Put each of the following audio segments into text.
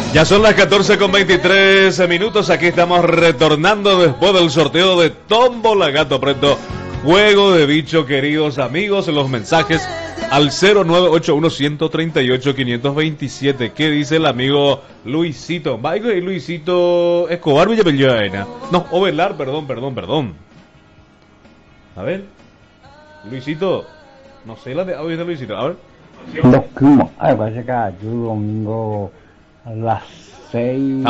Ya son las 14:23 minutos. Aquí estamos retornando después del sorteo de Tómbola Gato Preto. Juego de bicho, queridos amigos. Los mensajes al 0981-138-527. ¿Qué dice el amigo Luisito? Michael y Luisito Escobar Villapeñana. No, Ovelar, perdón. A ver. Luisito. No sé la de audio de Luisito. A ver. Los primos. Ay, parece que yo domingo a las 6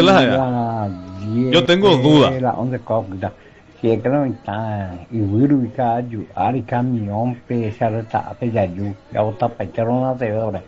Yo tengo duda. La 11 cópita. Si es que no está, y voy a Ari camión, pese a reta, peyayu, ya está pechero de hora.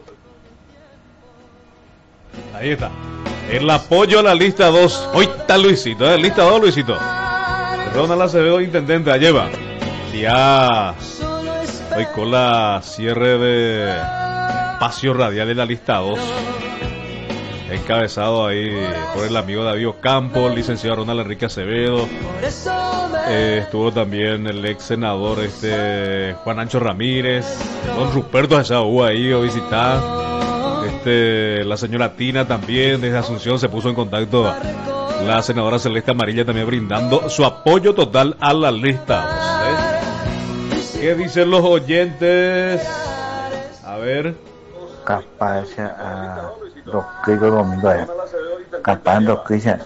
Ahí está. El apoyo a la lista 2. Hoy está Luisito, lista 2, Luisito. Ronald Acevedo, intendente, la lleva. Ya. Hoy con la cierre de espacio radial en la lista 2. Encabezado ahí por el amigo David Ocampo, el licenciado Ronald Enrique Acevedo. Estuvo también el ex senador Juan Ancho Ramírez. Don Ruperto Esaú ahí a visitar. La señora Tina también desde Asunción se puso en contacto. La senadora Celeste Amarilla también brindando su apoyo total a la lista 2. ¿Qué dicen los oyentes? A ver. Capaz a los que domingo capaz los que